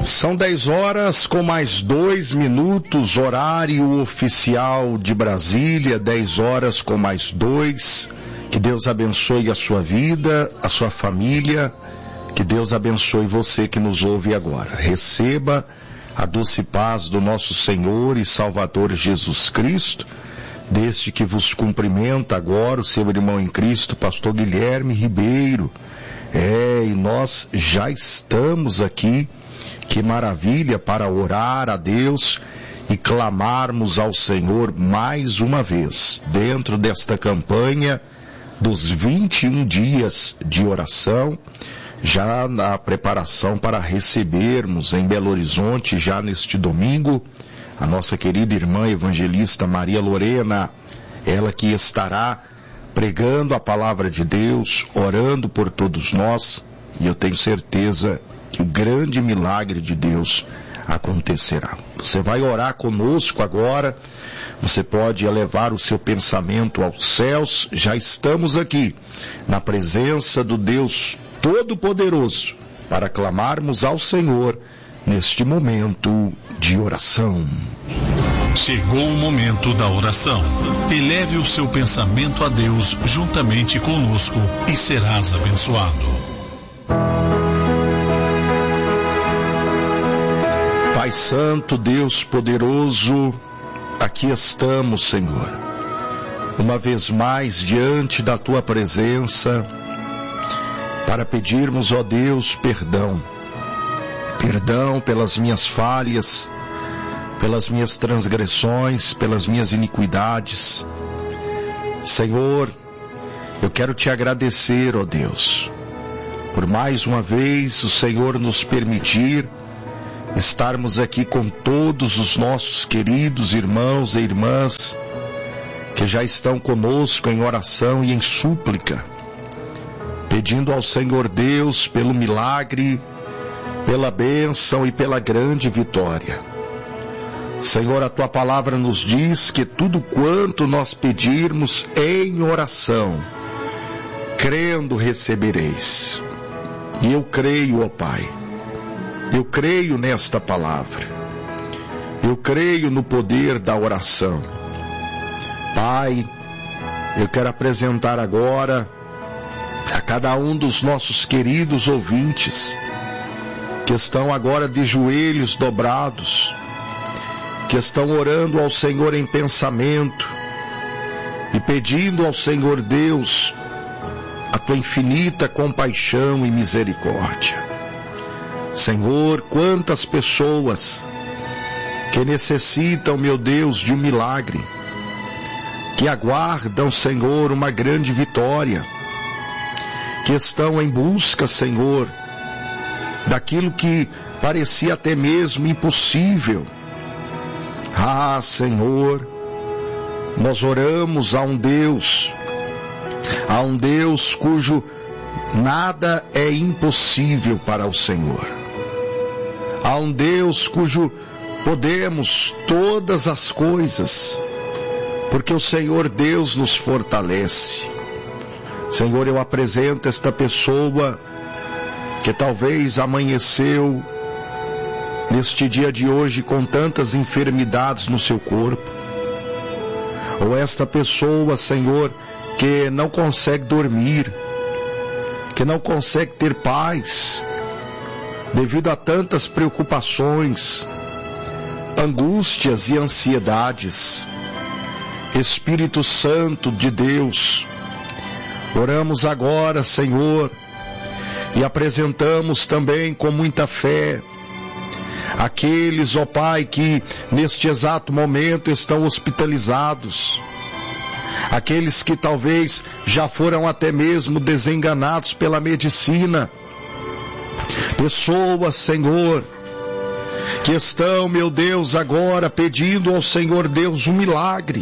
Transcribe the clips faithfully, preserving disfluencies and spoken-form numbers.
São dez horas com mais dois minutos, horário oficial de Brasília, dez horas com mais dois. Que Deus abençoe a sua vida, a sua família, que Deus abençoe você que nos ouve agora. Receba a doce paz do nosso Senhor e Salvador Jesus Cristo, desde que vos cumprimenta agora o seu irmão em Cristo, pastor Guilherme Ribeiro. É, e nós já estamos aqui, que maravilha, para orar a Deus e clamarmos ao Senhor mais uma vez, dentro desta campanha dos vinte e um dias de oração, já na preparação para recebermos em Belo Horizonte, já neste domingo, a nossa querida irmã evangelista Maria Lorena, ela que estará pregando a palavra de Deus, orando por todos nós, e eu tenho certeza que o grande milagre de Deus acontecerá. Você vai orar conosco agora, você pode elevar o seu pensamento aos céus. Já estamos aqui, na presença do Deus Todo-Poderoso, para clamarmos ao Senhor neste momento de oração. Chegou o momento da oração. Eleve o seu pensamento a Deus juntamente conosco e serás abençoado. Pai Santo, Deus poderoso, aqui estamos, Senhor, uma vez mais diante da Tua presença, para pedirmos, ó Deus, perdão. Perdão pelas minhas falhas, pelas minhas transgressões, pelas minhas iniquidades. Senhor, eu quero Te agradecer, ó Deus, por mais uma vez o Senhor nos permitir estarmos aqui com todos os nossos queridos irmãos e irmãs que já estão conosco em oração e em súplica, pedindo ao Senhor Deus pelo milagre, pela bênção e pela grande vitória. Senhor, a Tua palavra nos diz que tudo quanto nós pedirmos em oração, crendo recebereis. E eu creio, ó Pai, eu creio nesta palavra, eu creio no poder da oração. Pai, eu quero apresentar agora a cada um dos nossos queridos ouvintes, que estão agora de joelhos dobrados, que estão orando ao Senhor em pensamento, e pedindo ao Senhor Deus a Tua infinita compaixão e misericórdia. Senhor, quantas pessoas que necessitam, meu Deus, de um milagre, que aguardam, Senhor, uma grande vitória, que estão em busca, Senhor, daquilo que parecia até mesmo impossível. Ah, Senhor, nós oramos a um Deus, a um Deus cujo nada é impossível para o Senhor. Há um Deus cujo podemos todas as coisas, porque o Senhor Deus nos fortalece. Senhor, eu apresento esta pessoa que talvez amanheceu neste dia de hoje com tantas enfermidades no seu corpo, ou esta pessoa, Senhor, que não consegue dormir, que não consegue ter paz, devido a tantas preocupações, angústias e ansiedades. Espírito Santo de Deus, oramos agora, Senhor, e apresentamos também com muita fé aqueles, ó Pai, que neste exato momento estão hospitalizados, aqueles que talvez já foram até mesmo desenganados pela medicina, pessoas, Senhor, que estão, meu Deus, agora pedindo ao Senhor Deus um milagre.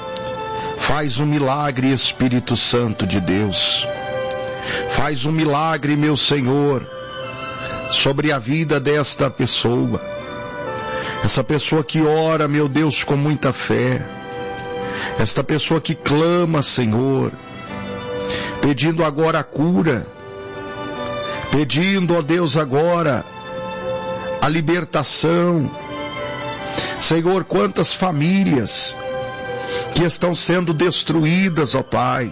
Faz um milagre, Espírito Santo de Deus. Faz um milagre, meu Senhor, sobre a vida desta pessoa. Essa pessoa que ora, meu Deus, com muita fé. Esta pessoa que clama, Senhor, pedindo agora a cura. Pedindo, ó Deus, agora a libertação. Senhor, quantas famílias que estão sendo destruídas, ó Pai,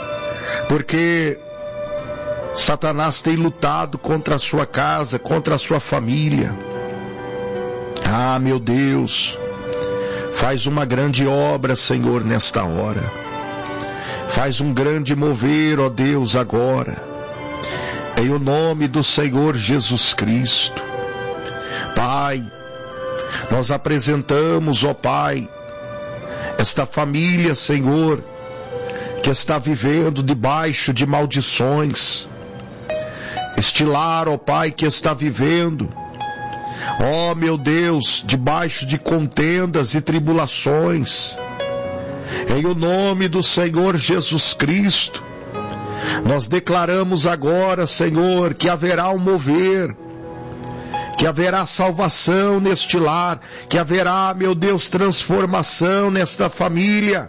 porque Satanás tem lutado contra a sua casa, contra a sua família. Ah, meu Deus, faz uma grande obra, Senhor, nesta hora. Faz um grande mover, ó Deus, agora, em o nome do Senhor Jesus Cristo. Pai, nós apresentamos, ó Pai, esta família, Senhor, que está vivendo debaixo de maldições. Este lar, ó Pai, que está vivendo, ó meu Deus, debaixo de contendas e tribulações. Em o nome do Senhor Jesus Cristo, nós declaramos agora, Senhor, que haverá um mover, que haverá salvação neste lar, que haverá, meu Deus, transformação nesta família.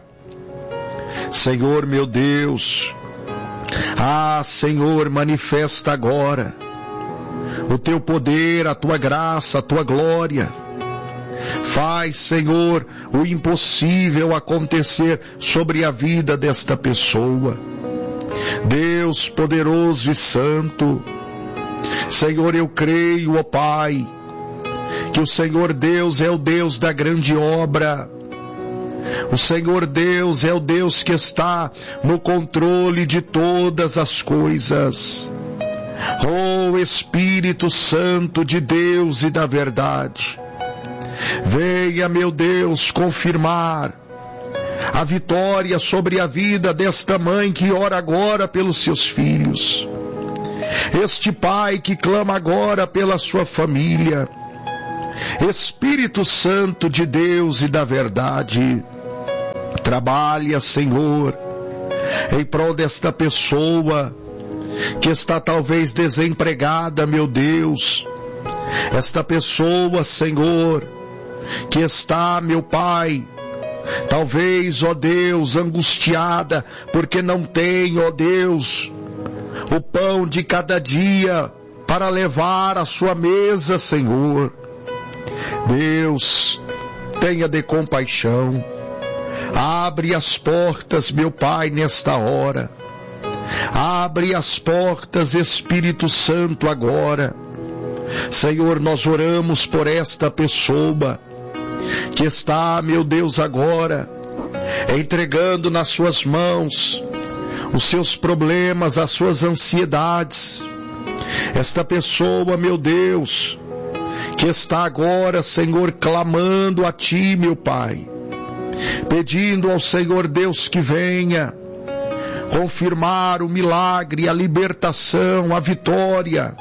Senhor, meu Deus, ah, Senhor, manifesta agora o teu poder, a tua graça, a tua glória. Faz, Senhor, o impossível acontecer sobre a vida desta pessoa. Deus poderoso e santo, Senhor, eu creio, ó Pai, que o Senhor Deus é o Deus da grande obra. O Senhor Deus é o Deus que está no controle de todas as coisas. Oh Espírito Santo de Deus e da verdade, venha, meu Deus, confirmar a vitória sobre a vida desta mãe que ora agora pelos seus filhos. Este pai que clama agora pela sua família. Espírito Santo de Deus e da verdade, trabalha, Senhor, em prol desta pessoa que está talvez desempregada, meu Deus. Esta pessoa, Senhor, que está, meu Pai, talvez, ó Deus, angustiada, porque não tem, ó Deus, o pão de cada dia para levar à sua mesa, Senhor. Deus, tenha de compaixão. Abre as portas, meu Pai, nesta hora. Abre as portas, Espírito Santo, agora. Senhor, nós oramos por esta pessoa que está, meu Deus, agora entregando nas suas mãos os seus problemas, as suas ansiedades. Esta pessoa, meu Deus, que está agora, Senhor, clamando a Ti, meu Pai, pedindo ao Senhor Deus que venha confirmar o milagre, a libertação, a vitória.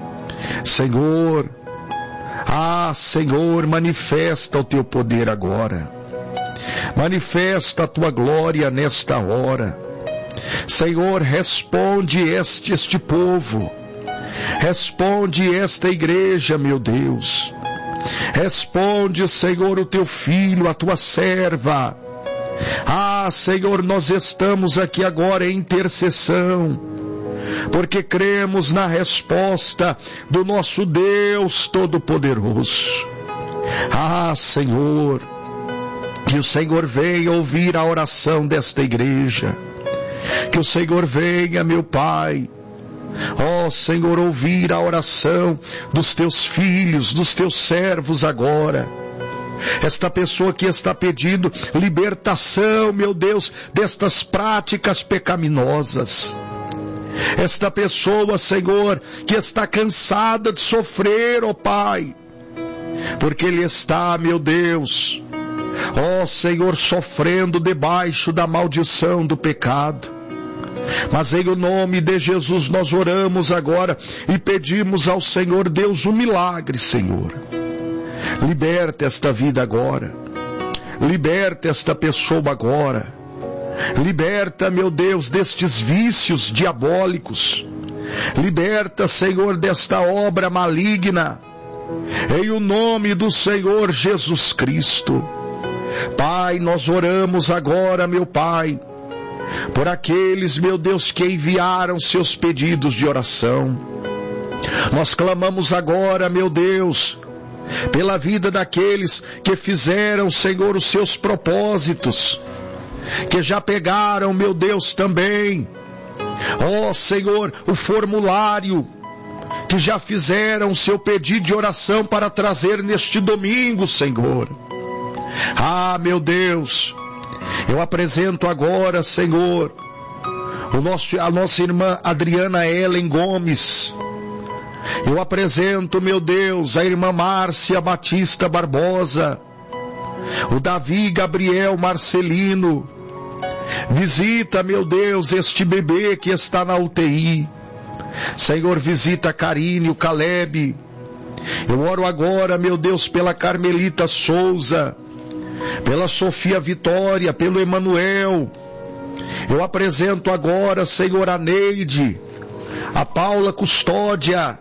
Senhor, ah, Senhor, manifesta o Teu poder agora. Manifesta a Tua glória nesta hora. Senhor, responde este, este povo. Responde esta igreja, meu Deus. Responde, Senhor, o Teu filho, a Tua serva. Ah, Senhor, nós estamos aqui agora em intercessão, porque cremos na resposta do nosso Deus Todo-Poderoso. Ah, Senhor, que o Senhor venha ouvir a oração desta igreja. Que o Senhor venha, meu Pai, ó Senhor, ouvir a oração dos Teus filhos, dos Teus servos agora. Esta pessoa que está pedindo libertação, meu Deus, destas práticas pecaminosas. Esta pessoa, Senhor, que está cansada de sofrer, ó Pai, porque ele está, meu Deus, ó Senhor, sofrendo debaixo da maldição do pecado. Mas em o nome de Jesus nós oramos agora e pedimos ao Senhor Deus um milagre, Senhor. Liberta esta vida agora. Liberta esta pessoa agora. Liberta, meu Deus, destes vícios diabólicos. Liberta, Senhor, desta obra maligna. Em o nome do Senhor Jesus Cristo. Pai, nós oramos agora, meu Pai, por aqueles, meu Deus, que enviaram seus pedidos de oração. Nós clamamos agora, meu Deus, pela vida daqueles que fizeram, Senhor, os seus propósitos, que já pegaram, meu Deus, também, ó Senhor, o formulário, que já fizeram o seu pedido de oração para trazer neste domingo, Senhor. Ah, meu Deus, eu apresento agora, Senhor, o nosso, a nossa irmã Adriana Ellen Gomes. Eu apresento, meu Deus, a irmã Márcia Batista Barbosa, o Davi Gabriel Marcelino. Visita, meu Deus, este bebê que está na U T I. Senhor, visita a Karine, o Caleb. Eu oro agora, meu Deus, pela Carmelita Souza, pela Sofia Vitória, pelo Emanuel. Eu apresento agora, Senhor, a Neide, a Paula Custódia.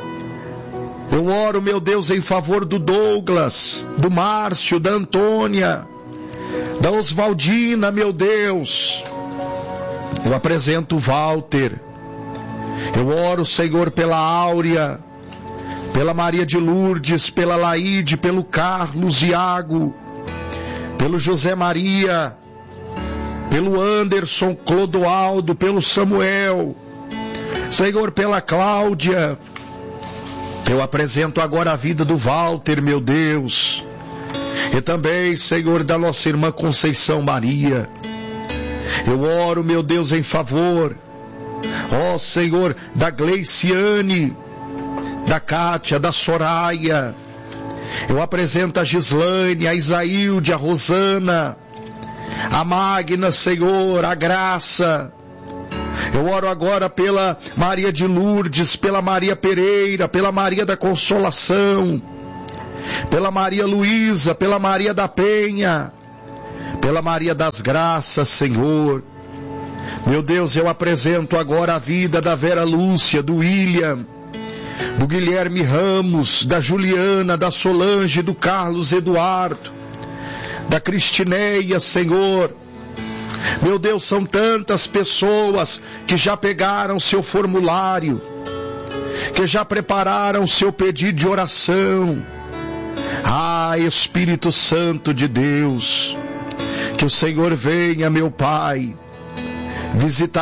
Eu oro, meu Deus, em favor do Douglas, do Márcio, da Antônia, da Oswaldina, meu Deus. Eu apresento o Walter. Eu oro, Senhor, pela Áurea, pela Maria de Lourdes, pela Laíde, pelo Carlos Iago, pelo José Maria, pelo Anderson Clodoaldo, pelo Samuel, Senhor, pela Cláudia. Eu apresento agora a vida do Walter, meu Deus, e também, Senhor, da nossa irmã Conceição Maria. Eu oro, meu Deus, em favor, ó Senhor, da Gleiciane, da Cátia, da Soraya. Eu apresento a Gislaine, a Isaílde, a Rosana, a Magna, Senhor, a Graça. Eu oro agora pela Maria de Lourdes, pela Maria Pereira, pela Maria da Consolação, pela Maria Luísa, pela Maria da Penha, pela Maria das Graças, Senhor. Meu Deus, eu apresento agora a vida da Vera Lúcia, do William, do Guilherme Ramos, da Juliana, da Solange, do Carlos Eduardo, da Cristineia, Senhor. Meu Deus, são tantas pessoas que já pegaram seu formulário, que já prepararam seu pedido de oração. Ah, Espírito Santo de Deus, que o Senhor venha, meu Pai, visitar